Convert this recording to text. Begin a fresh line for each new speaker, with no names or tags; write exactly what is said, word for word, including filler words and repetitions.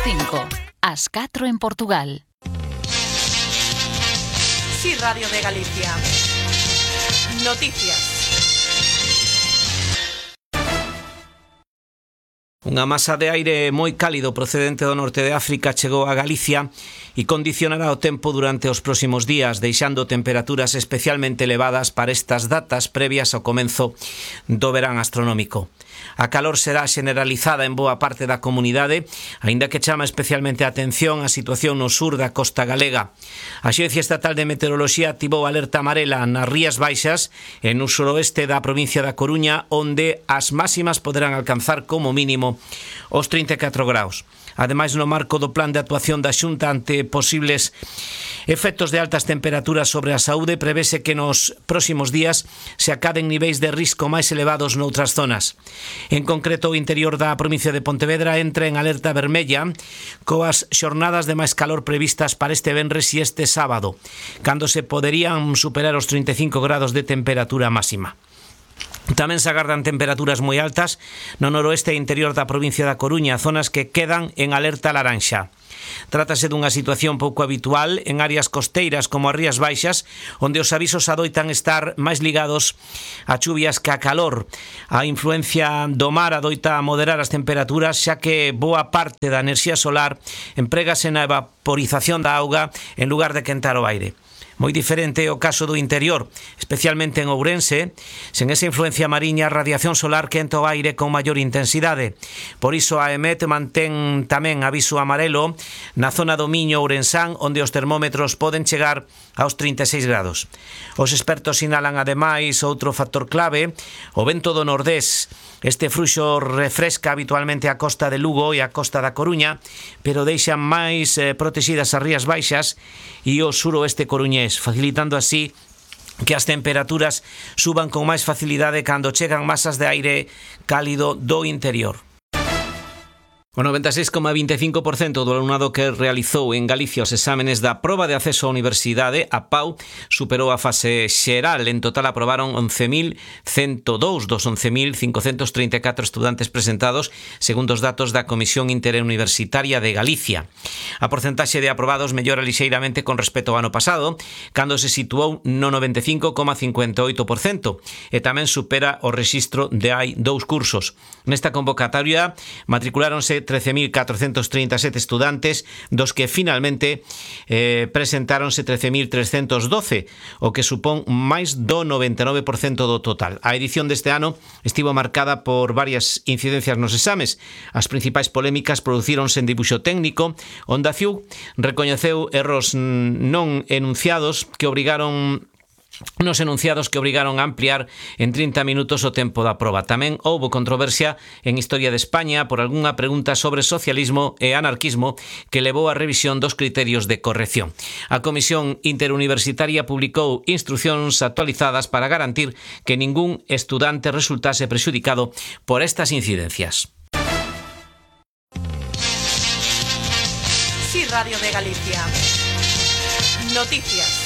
cinco, ás catro en Portugal.
Sí, Radio de Galicia. Noticias.
Unha masa de aire moi cálido procedente do norte de África chegou a Galicia e condicionará o tempo durante os próximos días, deixando temperaturas especialmente elevadas para estas datas previas ao comenzo do verán astronómico. A calor será generalizada en boa parte da comunidade, aínda que chama especialmente a atención a situación no sur da costa galega. A Axencia Estatal de Meteoroloxía activou alerta amarela nas Rías Baixas e no suroeste da provincia da Coruña, onde as máximas poderán alcanzar como mínimo os trinta e catro graus. Ademais, no marco do plan de actuación da Xunta ante posibles efectos de altas temperaturas sobre a saúde, prevese que nos próximos días se acaden niveis de risco máis elevados noutras zonas. En concreto, o interior da provincia de Pontevedra entra en alerta vermella coas xornadas de máis calor previstas para este venres e este sábado, cando se poderían superar os trinta e cinco grados de temperatura máxima. Tamén se agardan temperaturas moi altas no noroeste e interior da provincia da Coruña, zonas que quedan en alerta laranxa. Trátase dunha situación pouco habitual en áreas costeiras como as Rías Baixas, onde os avisos adoitan estar máis ligados a chuvias que a calor. A influencia do mar adoita moderar as temperaturas, xa que boa parte da enerxía solar emprégase na vaporización da auga en lugar de quentar o aire. Moi diferente é o caso do interior, especialmente en Ourense. Sen esa influencia mariña, a radiación solar quenta o aire con maior intensidade. Por iso a EMET mantén tamén aviso amarelo na zona do Miño ourensán, onde os termómetros poden chegar aos trinta e seis grados. Os expertos sinalan ademais outro factor clave, o vento do nordés. Este fluxo refresca habitualmente a costa de Lugo e a costa da Coruña, pero deixan máis eh, protegidas as Rías Baixas e o suroeste coruñés, facilitando así que as temperaturas suban con máis facilidade cando chegan masas de aire cálido do interior. O noventa e seis coma vinte e cinco por cento do alumnado que realizou en Galicia os exámenes da proba de acceso á universidade, a P A U, superou a fase xeral. En total aprobaron once mil ciento dous dos once mil cincocentos trinta e catro estudantes presentados, segundo os datos da Comisión Interuniversitaria de Galicia. A porcentaxe de aprobados mellora lixeiramente con respecto ao ano pasado, cando se situou no noventa e cinco coma cincuenta e oito por cento, e tamén supera o rexistro de hai dous cursos. Nesta convocatoria matricularonse trece mil catrocentos trinta e sete estudantes, dos que finalmente eh, presentáronse trece mil trescentos doce, o que supón máis do noventa e nove por cento do total. A edición deste ano estivo marcada por varias incidencias nos exames. As principais polémicas producíronse en dibuixo técnico, onde a C I U recoñeceu erros non enunciados que obrigaron nos enunciados que obrigaron a ampliar en trinta minutos o tempo da proba. Tamén houbo controversia en Historia de España por algunha pregunta sobre socialismo e anarquismo que levou a revisión dos criterios de corrección. A Comisión Interuniversitaria publicou instruccións actualizadas para garantir que ningún estudante resultase prexudicado por estas incidencias.
Sí, Radio de Galicia. Noticias.